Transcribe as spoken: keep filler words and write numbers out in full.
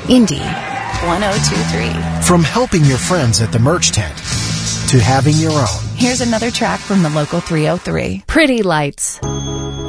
Indy one oh two three. From helping your friends at the merch tent to having your own. Here's another track from the local three oh three. Pretty Lights.